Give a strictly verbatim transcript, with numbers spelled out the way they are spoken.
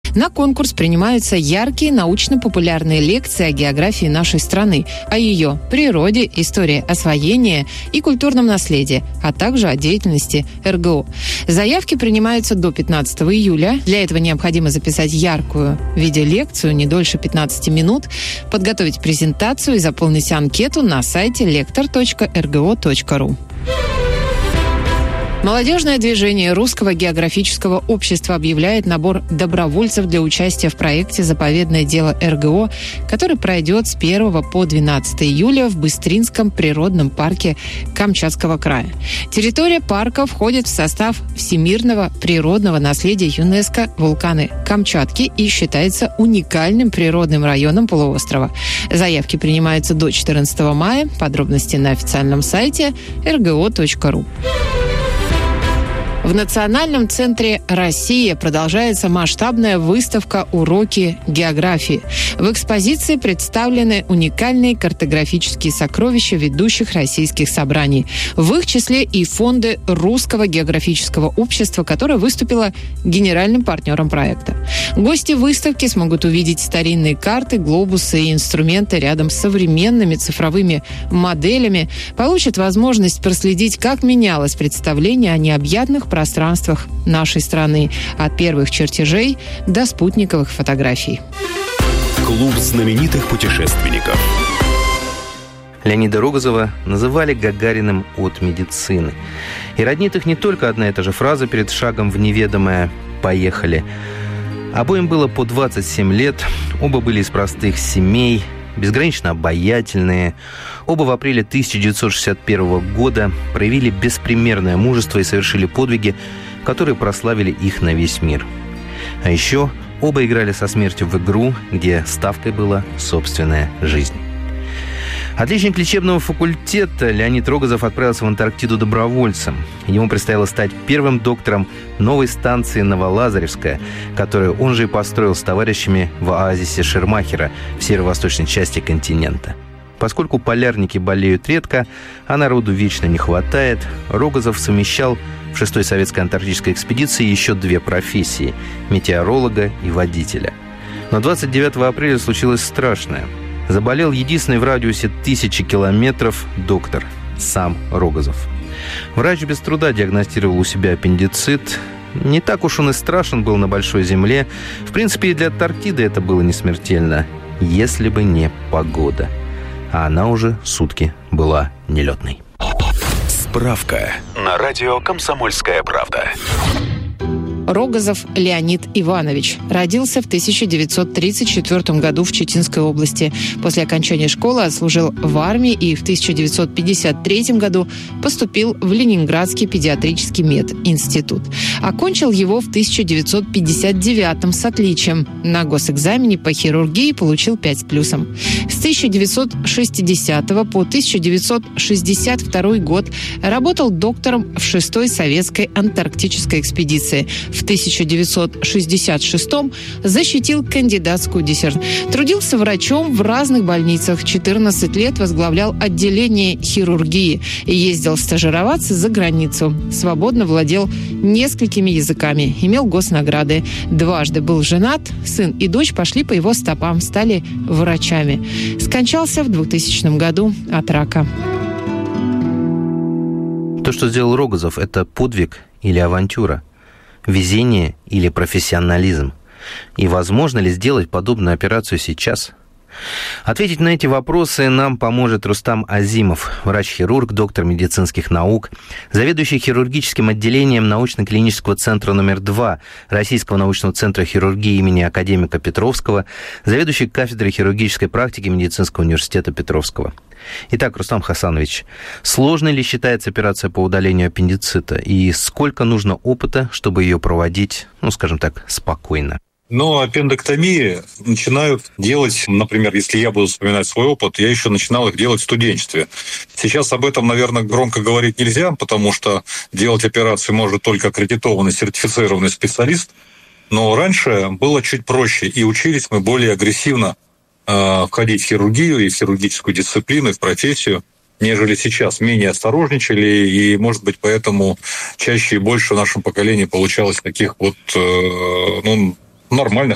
На конкурс принимаются яркие научно-популярные лекции о географии нашей страны, о ее природе, истории освоения и культурном наследии, а также о деятельности эр гэ о. Заявки принимаются до пятнадцатого июля. Для этого необходимо записать яркую видеолекцию не дольше пятнадцати минут, подготовить презентацию и заполнить анкету на сайте лектор точка эр гэ о точка ру. Молодежное движение Русского географического общества объявляет набор добровольцев для участия в проекте «Заповедное дело эр гэ о», который пройдет с первого по двенадцатое июля в Быстринском природном парке Камчатского края. Территория парка входит в состав всемирного природного наследия ЮНЕСКО «Вулканы Камчатки» и считается уникальным природным районом полуострова. Заявки принимаются до четырнадцатого мая. Подробности на официальном сайте эр гэ о точка ру. В Национальном центре «Россия» продолжается масштабная выставка «Уроки географии». В экспозиции представлены уникальные картографические сокровища ведущих российских собраний. В их числе и фонды Русского географического общества, которое выступило генеральным партнером проекта. Гости выставки смогут увидеть старинные карты, глобусы и инструменты рядом с современными цифровыми моделями, получат возможность проследить, как менялось представление о необъятных пространствах нашей страны, от первых чертежей до спутниковых фотографий. Клуб знаменитых путешественников. Леонида Рогозова называли Гагариным от медицины. И роднит их не только одна и та же фраза перед шагом в неведомое «поехали». Обоим было по двадцать семь лет, оба были из простых семей, безгранично обаятельные. Оба в апреле тысяча девятьсот шестьдесят первого года проявили беспримерное мужество и совершили подвиги, которые прославили их на весь мир. А еще оба играли со смертью в игру, где ставкой была собственная жизнь. Отличник лечебного факультета Леонид Рогозов отправился в Антарктиду добровольцем. Ему предстояло стать первым доктором новой станции Новолазаревская, которую он же и построил с товарищами в оазисе Шермахера в северо-восточной части континента. Поскольку полярники болеют редко, а народу вечно не хватает, Рогозов совмещал в шестой советской антарктической экспедиции еще две профессии – метеоролога и водителя. Но двадцать девятого апреля случилось страшное. Заболел единственный в радиусе тысячи километров доктор, сам Рогозов. Врач без труда диагностировал у себя аппендицит. Не так уж он и страшен был на большой земле. В принципе, и для Антарктиды это было не смертельно, если бы не погода. А она уже сутки была нелетной. Справка на радио «Комсомольская правда». Рогозов Леонид Иванович родился в тысяча девятьсот тридцать четвёртом году в Читинской области. После окончания школы отслужил в армии и в тысяча девятьсот пятьдесят третьем году поступил в Ленинградский педиатрический мединститут. Окончил его в тысяча девятьсот пятьдесят девятом с отличием. На госэкзамене по хирургии получил пять с плюсом. С тысяча девятьсот шестидесятого по тысяча девятьсот шестьдесят второй год работал доктором в шестой советской антарктической экспедиции. В тысяча девятьсот шестьдесят шестом защитил кандидатскую диссертацию. Трудился врачом в разных больницах. четырнадцать лет возглавлял отделение хирургии и ездил стажироваться за границу. Свободно владел несколькими языками, имел госнаграды. Дважды был женат, сын и дочь пошли по его стопам, стали врачами. Скончался в двухтысячном году от рака. То, что сделал Рогозов, это подвиг или авантюра? Везение или профессионализм? И возможно ли сделать подобную операцию сейчас? Ответить на эти вопросы нам поможет Рустам Азимов, врач-хирург, доктор медицинских наук, заведующий хирургическим отделением научно-клинического центра номер два Российского научного центра хирургии имени академика Петровского, заведующий кафедрой хирургической практики Медицинского университета Петровского. Итак, Рустам Хасанович, сложной ли считается операция по удалению аппендицита? И сколько нужно опыта, чтобы ее проводить, ну, скажем так, спокойно? Но аппендэктомии начинают делать, например, если я буду вспоминать свой опыт, я еще начинал их делать в студенчестве. Сейчас об этом, наверное, громко говорить нельзя, потому что делать операцию может только аккредитованный, сертифицированный специалист. Но раньше было чуть проще, и учились мы более агрессивно э, входить в хирургию и в хирургическую дисциплину, и в профессию, нежели сейчас. Менее осторожничали, и, может быть, поэтому чаще и больше в нашем поколении получалось таких вот, э, ну, нормальных